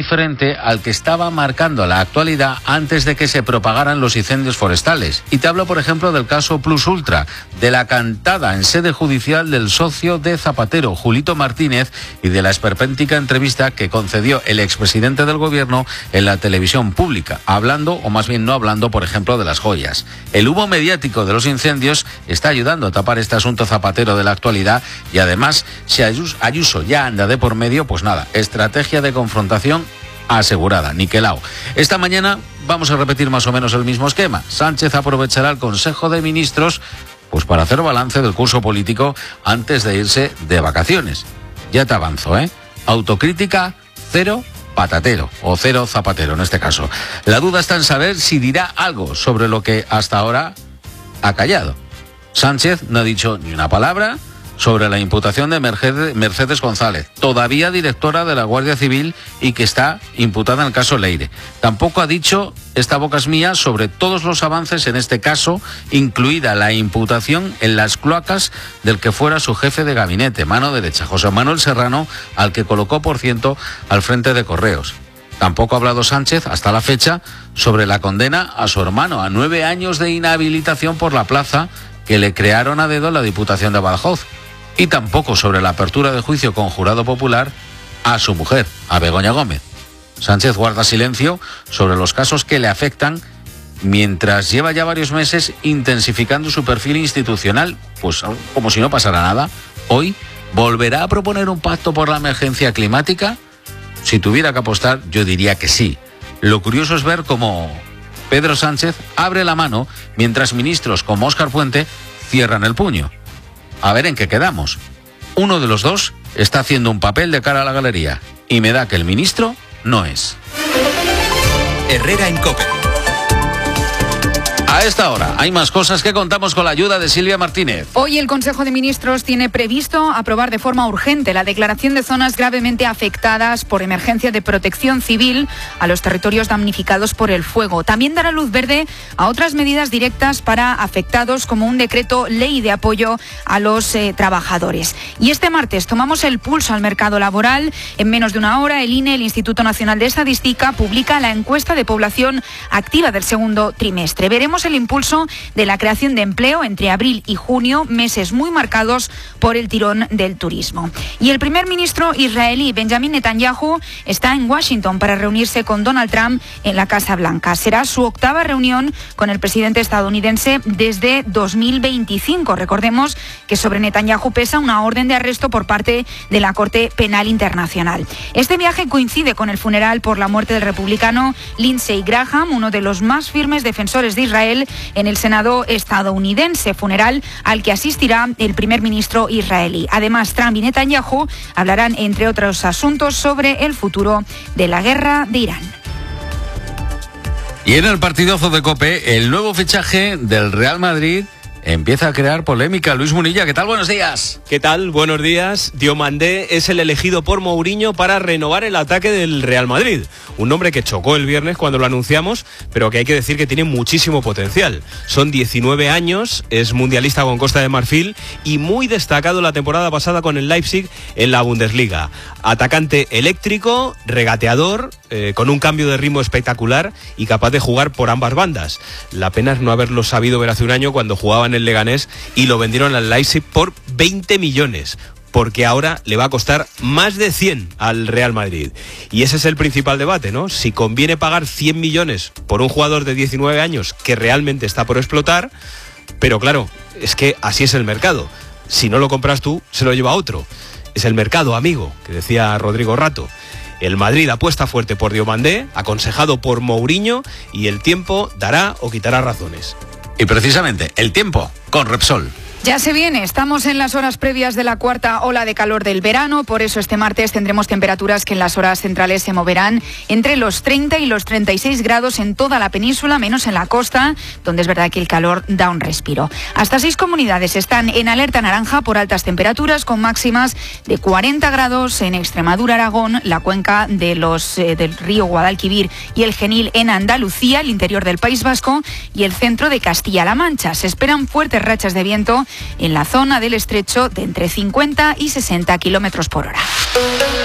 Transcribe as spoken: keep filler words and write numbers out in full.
diferente al que estaba marcando la actualidad antes de que se propagaran los incendios forestales. Y te hablo, por ejemplo, del caso Plus Ultra, de la cantada en sede judicial del socio de Zapatero, Julito Martínez, y de la esperpéntica entrevista que concedió el expresidente del gobierno en la televisión pública, hablando, o más bien no hablando, por ejemplo, de las joyas. El humo mediático de los incendios está ayudando a tapar este asunto Zapatero de la actualidad, y además, si Ayuso ya anda de por medio, pues nada, estrategia de confrontación asegurada, niquelao. Esta mañana vamos a repetir más o menos el mismo esquema. Sánchez aprovechará el Consejo de Ministros pues para hacer balance del curso político antes de irse de vacaciones. Ya te avanzo, ¿eh? Autocrítica cero patatero, o cero zapatero en este caso. La duda está en saber si dirá algo sobre lo que hasta ahora ha callado. Sánchez no ha dicho ni una palabra sobre la imputación de Mercedes González, todavía directora de la Guardia Civil y que está imputada en el caso Leire. Tampoco ha dicho, esta boca es mía, sobre todos los avances en este caso, incluida la imputación en las cloacas del que fuera su jefe de gabinete, mano derecha, José Manuel Serrano, al que colocó, por cierto, al frente de Correos. Tampoco ha hablado Sánchez, hasta la fecha, sobre la condena a su hermano, a nueve años de inhabilitación por la plaza que le crearon a dedo en la Diputación de Badajoz. Y tampoco sobre la apertura de juicio con jurado popular a su mujer, a Begoña Gómez. Sánchez guarda silencio sobre los casos que le afectan, mientras lleva ya varios meses intensificando su perfil institucional, pues como si no pasara nada. Hoy volverá a proponer un pacto por la emergencia climática. Si tuviera que apostar, yo diría que sí. Lo curioso es ver cómo Pedro Sánchez abre la mano mientras ministros como Óscar Puente cierran el puño. A ver en qué quedamos. Uno de los dos está haciendo un papel de cara a la galería y me da que el ministro no es. Herrera en COPE. A esta hora hay más cosas que contamos con la ayuda de Silvia Martínez. Hoy el Consejo de Ministros tiene previsto aprobar de forma urgente la declaración de zonas gravemente afectadas por emergencia de protección civil a los territorios damnificados por el fuego. También dará luz verde a otras medidas directas para afectados, como un decreto ley de apoyo a los eh, trabajadores. Y este martes tomamos el pulso al mercado laboral. En menos de una hora el I N E, el Instituto Nacional de Estadística, publica la encuesta de población activa del segundo trimestre. Veremos el impulso de la creación de empleo entre abril y junio, meses muy marcados por el tirón del turismo. Y el primer ministro israelí Benjamin Netanyahu está en Washington para reunirse con Donald Trump en la Casa Blanca. Será su octava reunión con el presidente estadounidense desde dos mil veinticinco. Recordemos que sobre Netanyahu pesa una orden de arresto por parte de la Corte Penal Internacional. Este viaje coincide con el funeral por la muerte del republicano Lindsey Graham, uno de los más firmes defensores de Israel en el Senado estadounidense, funeral al que asistirá el primer ministro israelí. Además, Trump y Netanyahu hablarán, entre otros asuntos, sobre el futuro de la guerra de Irán. Y en el partidazo de COPE, el nuevo fichaje del Real Madrid empieza a crear polémica. Luis Munilla, ¿qué tal? Buenos días. ¿Qué tal? Buenos días. Diomandé es el elegido por Mourinho para renovar el ataque del Real Madrid. Un nombre que chocó el viernes cuando lo anunciamos, pero que hay que decir que tiene muchísimo potencial. Son diecinueve años, es mundialista con Costa de Marfil y muy destacado la temporada pasada con el Leipzig en la Bundesliga. Atacante eléctrico, regateador, eh, con un cambio de ritmo espectacular y capaz de jugar por ambas bandas. La pena es no haberlo sabido ver hace un año cuando jugaba en el Leganés y lo vendieron al Leipzig por veinte millones, porque ahora le va a costar más de cien al Real Madrid. Y ese es el principal debate, ¿no? Si conviene pagar cien millones por un jugador de diecinueve años que realmente está por explotar, pero claro, es que así es el mercado. Si no lo compras tú, se lo lleva otro. Es el mercado, amigo, que decía Rodrigo Rato. El Madrid apuesta fuerte por Diomandé, aconsejado por Mourinho, y el tiempo dará o quitará razones. Y precisamente el tiempo con Repsol. Ya se viene, estamos en las horas previas de la cuarta ola de calor del verano, por eso este martes tendremos temperaturas que en las horas centrales se moverán entre los treinta y los treinta y seis grados en toda la península, menos en la costa, donde es verdad que el calor da un respiro. Hasta seis comunidades están en alerta naranja por altas temperaturas, con máximas de cuarenta grados en Extremadura, Aragón, la cuenca de los, eh, del río Guadalquivir y el Genil en Andalucía, el interior del País Vasco y el centro de Castilla-La Mancha. Se esperan fuertes rachas de viento en la zona del estrecho de entre cincuenta y sesenta kilómetros por hora.